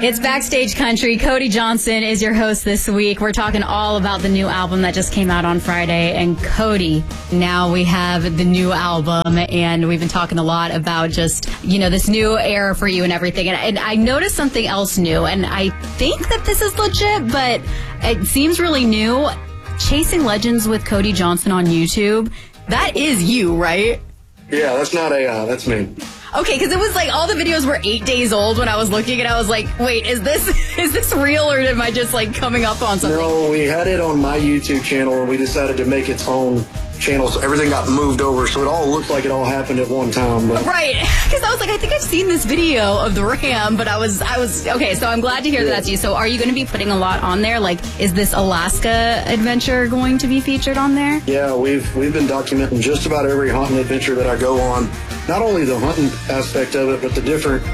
It's Backstage Country. Cody Johnson is your host this week. We're talking all about the new album that just came out on Friday. And Cody, now we have the new album, and we've been talking a lot about just, this new era for you and everything. And I noticed something else new, and I think that this is legit, but it seems really new. Chasing Legends with Cody Johnson on YouTube. That is you, right? Yeah, that's not AI. That's me. Okay, because it was like all the videos were 8 days old when I was looking, and I was like, wait, is this real, or am I just like coming up on something? No, we had it on my YouTube channel, and we decided to make its own channel, so everything got moved over, so it all looked like it all happened at one time. But. Right, because I was like, I think I've seen this video of the Ram, but I was okay. So I'm glad to hear that that's you. So are you going to be putting a lot on there? Like, is this Alaska adventure going to be featured on there? Yeah, we've been documenting just about every hunting adventure that I go on. Not only the hunting aspect of it, but the different,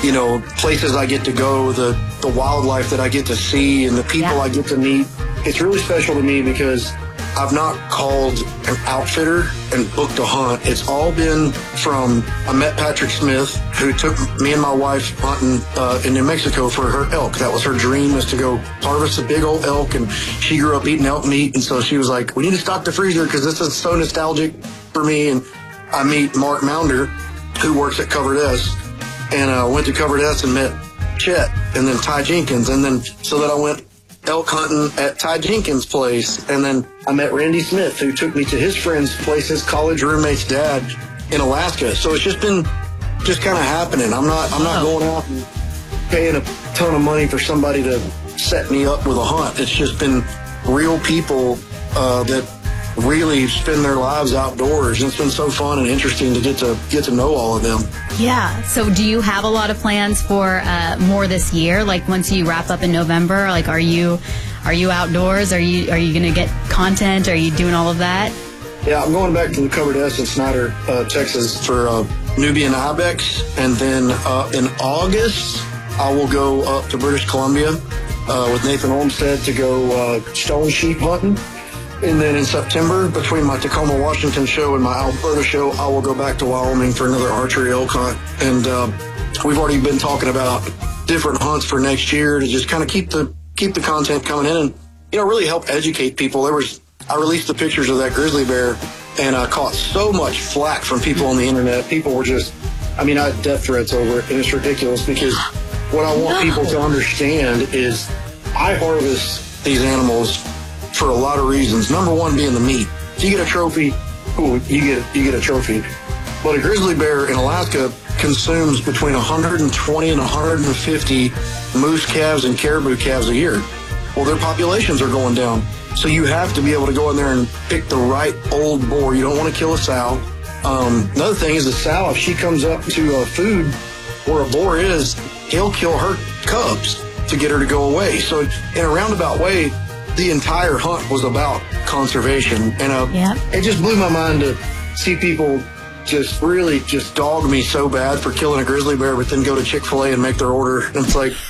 places I get to go, the wildlife that I get to see, and the people I get to meet. It's really special to me because I've not called an outfitter and booked a hunt. It's all been from, I met Patrick Smith, who took me and my wife hunting in New Mexico for her elk. That was her dream, was to go harvest a big old elk, and she grew up eating elk meat, and so she was like, we need to stock the freezer because this is so nostalgic for me. And I meet Mark Mounder, who works at Covered S, and went to Covered S and met Chet, and then Ty Jenkins, and then so that I went elk hunting at Ty Jenkins' place, and then I met Randy Smith, who took me to his friend's place, his college roommate's dad in Alaska. So it's just been kind of happening. I'm not going out and paying a ton of money for somebody to set me up with a hunt. It's just been real people that really spend their lives outdoors, and it's been so fun and interesting to get to know all of them. Yeah. So do you have a lot of plans for more this year? Like once you wrap up in November, like are you outdoors? Are you going to get content? Are you doing all of that? Yeah, I'm going back to the Covered S in Snyder, Texas for Nubian Ibex, and then in August I will go up to British Columbia with Nathan Olmstead to go stone sheep hunting. And then in September, between my Tacoma, Washington show and my Alberta show, I will go back to Wyoming for another archery elk hunt. And we've already been talking about different hunts for next year to just kind of keep the content coming in and, really help educate people. I released the pictures of that grizzly bear, and I caught so much flack from people on the internet. People were just, I had death threats over it, and it's ridiculous because what I want people to understand is I harvest these animals for a lot of reasons. Number one being the meat. If you get a trophy, cool, you get a trophy. But a grizzly bear in Alaska consumes between 120 and 150 moose calves and caribou calves a year. Well, their populations are going down. So you have to be able to go in there and pick the right old boar. You don't want to kill a sow. Another thing is the sow, if she comes up to food where a boar is, he'll kill her cubs to get her to go away. So in a roundabout way, the entire hunt was about conservation, and it just blew my mind to see people just really just dog me so bad for killing a grizzly bear, but then go to Chick-fil-A and make their order. And it's like,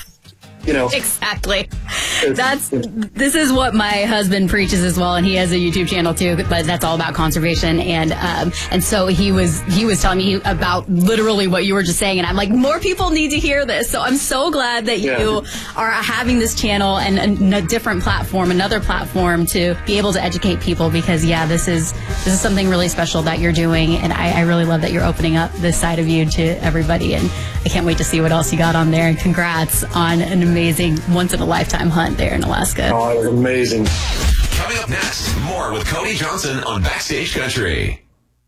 Exactly. This is what my husband preaches as well, and he has a YouTube channel too, but that's all about conservation. And so he was telling me about literally what you were just saying, and I'm like, more people need to hear this. So I'm so glad that you are having this channel and a different platform, another platform to be able to educate people, because this is something really special that you're doing, and I really love that you're opening up this side of you to everybody, and I can't wait to see what else you got on there. And congrats on an amazing once-in-a-lifetime hunt there in Alaska. Oh, it was amazing. Coming up next, more with Cody Johnson on Backstage Country.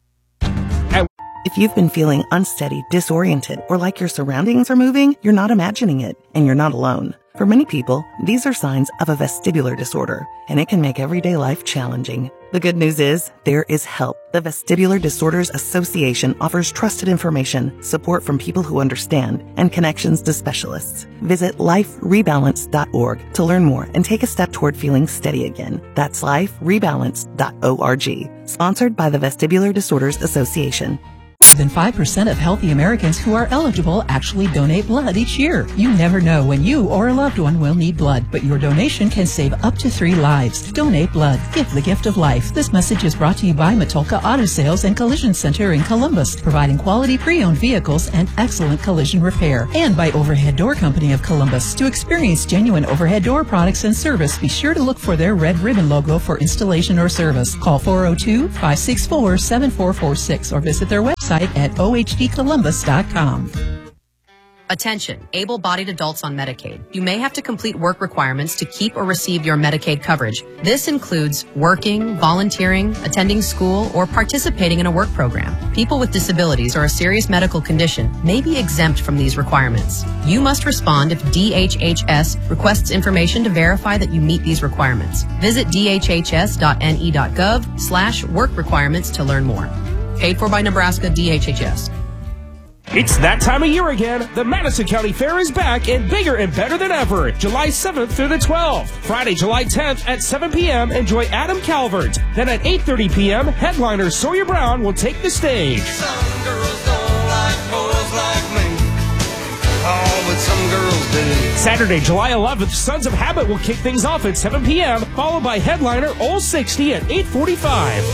If you've been feeling unsteady, disoriented, or like your surroundings are moving, you're not imagining it, and you're not alone. For many people, these are signs of a vestibular disorder, and it can make everyday life challenging. The good news is, there is help. The Vestibular Disorders Association offers trusted information, support from people who understand, and connections to specialists. Visit liferebalance.org to learn more and take a step toward feeling steady again. That's liferebalance.org. Sponsored by the Vestibular Disorders Association. than 5% of healthy Americans who are eligible actually donate blood each year. You never know when you or a loved one will need blood, but your donation can save up to 3 lives. Donate blood. Give the gift of life. This message is brought to you by Matulka Auto Sales and Collision Center in Columbus, providing quality pre-owned vehicles and excellent collision repair. And by Overhead Door Company of Columbus. To experience genuine overhead door products and service, be sure to look for their red ribbon logo for installation or service. Call 402-564-7446 or visit their website at ohdcolumbus.com. Attention, able-bodied adults on Medicaid. You may have to complete work requirements to keep or receive your Medicaid coverage. This includes working, volunteering, attending school, or participating in a work program. People with disabilities or a serious medical condition may be exempt from these requirements. You must respond if DHHS requests information to verify that you meet these requirements. Visit dhhs.ne.gov/work requirements to learn more. Paid for by Nebraska DHHS. It's that time of year again. The Madison County Fair is back and bigger and better than ever. July 7th through the 12th. Friday, July 10th at 7 p.m. Enjoy Adam Calvert. Then at 8:30 p.m., headliner Sawyer Brown will take the stage. Some girls don't like boys like me. Oh, but some girls do. Saturday, July 11th, Sons of Habit will kick things off at 7 p.m., followed by headliner Old 60 at 8:45.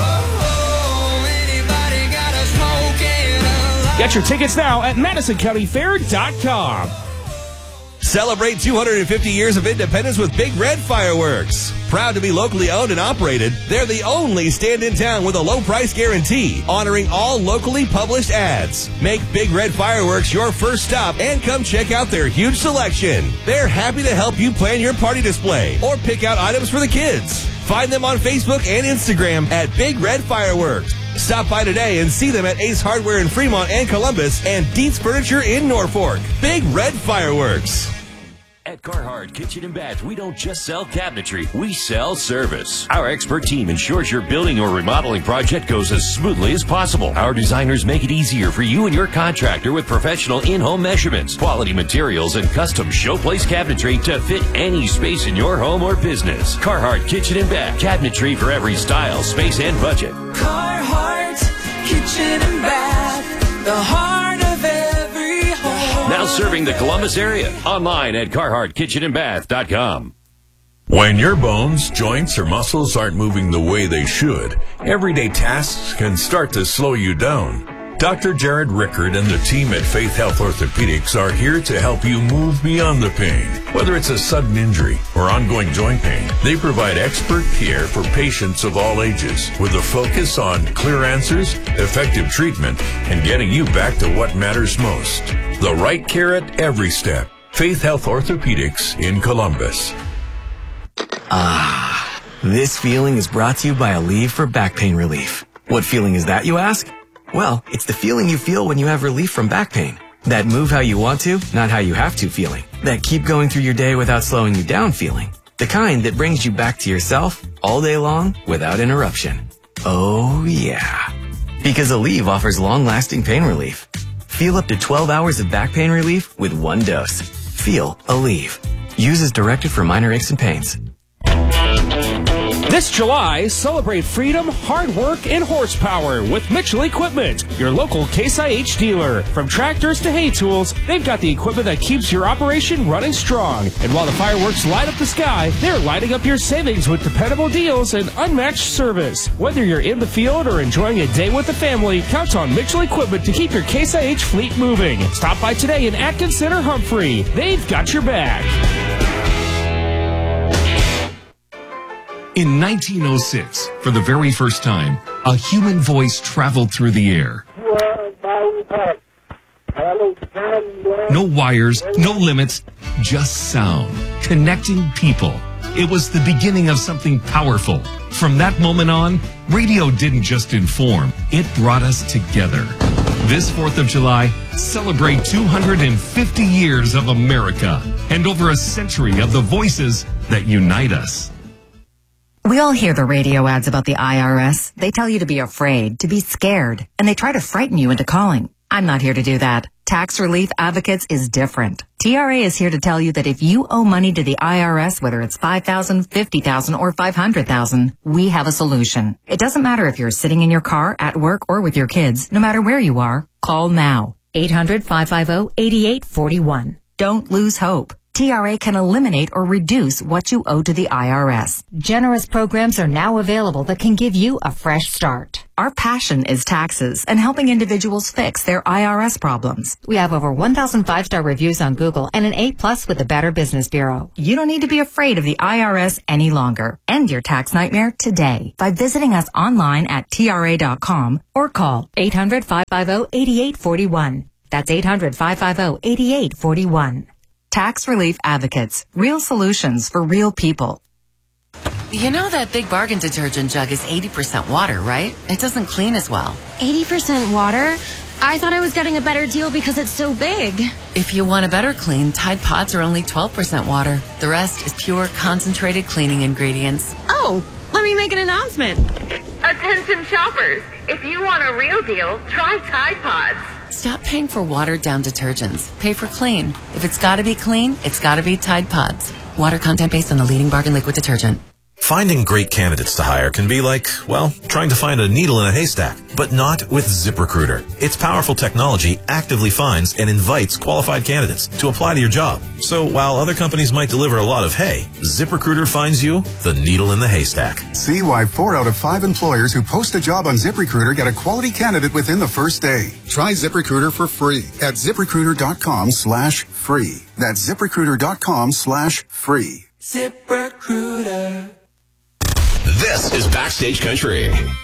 Get your tickets now at MadisonCountyFair.com. Celebrate 250 years of independence with Big Red Fireworks. Proud to be locally owned and operated, they're the only stand in town with a low price guarantee, honoring all locally published ads. Make Big Red Fireworks your first stop and come check out their huge selection. They're happy to help you plan your party display or pick out items for the kids. Find them on Facebook and Instagram at Big Red Fireworks. Stop by today and see them at Ace Hardware in Fremont and Columbus and Dietz Furniture in Norfolk. Big Red Fireworks. At Carhartt Kitchen and Bath, we don't just sell cabinetry, we sell service. Our expert team ensures your building or remodeling project goes as smoothly as possible. Our designers make it easier for you and your contractor with professional in-home measurements, quality materials, and custom showplace cabinetry to fit any space in your home or business. Carhartt Kitchen and Bath, cabinetry for every style, space, and budget. Carhartt Kitchen and Bath, the heart of every home. Now serving the Columbus area. Online at CarharttKitchenandBath.com. When your bones, joints, or muscles aren't moving the way they should, everyday tasks can start to slow you down. Dr. Jared Rickard and the team at Faith Health Orthopedics are here to help you move beyond the pain. Whether it's a sudden injury or ongoing joint pain, they provide expert care for patients of all ages with a focus on clear answers, effective treatment, and getting you back to what matters most. The right care at every step. Faith Health Orthopedics in Columbus. Ah, this feeling is brought to you by Aleve for back pain relief. What feeling is that, you ask? Well, it's the feeling you feel when you have relief from back pain. That move how you want to, not how you have to feeling. That keep going through your day without slowing you down feeling. The kind that brings you back to yourself all day long without interruption. Oh yeah. Because Aleve offers long-lasting pain relief. Feel up to 12 hours of back pain relief with one dose. Feel Aleve. Use as directed for minor aches and pains. This July, celebrate freedom, hard work, and horsepower with Mitchell Equipment, your local Case IH dealer. From tractors to hay tools, they've got the equipment that keeps your operation running strong. And while the fireworks light up the sky, they're lighting up your savings with dependable deals and unmatched service. Whether you're in the field or enjoying a day with the family, count on Mitchell Equipment to keep your Case IH fleet moving. Stop by today in Atkins Center, Humphrey. They've got your back. In 1906, for the very first time, a human voice traveled through the air. No wires, no limits, just sound, connecting people. It was the beginning of something powerful. From that moment on, radio didn't just inform, it brought us together. This 4th of July, celebrate 250 years of America and over a century of the voices that unite us. We all hear the radio ads about the IRS. They tell you to be afraid, to be scared, and they try to frighten you into calling. I'm not here to do that. Tax Relief Advocates is different. TRA is here to tell you that if you owe money to the IRS, whether it's $5,000, $50,000, or $500,000, we have a solution. It doesn't matter if you're sitting in your car, at work, or with your kids. No matter where you are, call now. 800-550-8841. Don't lose hope. TRA can eliminate or reduce what you owe to the IRS. Generous programs are now available that can give you a fresh start. Our passion is taxes and helping individuals fix their IRS problems. We have over 1,000 5-star reviews on Google and an A+ with the Better Business Bureau. You don't need to be afraid of the IRS any longer. End your tax nightmare today by visiting us online at TRA.com or call 800-550-8841. That's 800-550-8841. Tax Relief Advocates. Real solutions for real people. You know that Big Bargain detergent jug is 80% water, right? It doesn't clean as well. 80% water? I thought I was getting a better deal because it's so big. If you want a better clean, Tide Pods are only 12% water. The rest is pure concentrated cleaning ingredients. Oh, let me make an announcement. Attention shoppers. If you want a real deal, try Tide Pods. Stop paying for watered-down detergents. Pay for clean. If it's got to be clean, it's got to be Tide Pods. Water content based on the leading bargain liquid detergent. Finding great candidates to hire can be like, well, trying to find a needle in a haystack, but not with ZipRecruiter. Its powerful technology actively finds and invites qualified candidates to apply to your job. So while other companies might deliver a lot of hay, ZipRecruiter finds you the needle in the haystack. See why 4 out of 5 employers who post a job on ZipRecruiter get a quality candidate within the first day. Try ZipRecruiter for free at ZipRecruiter.com/free. That's ZipRecruiter.com/free. ZipRecruiter. This is Backstage Country.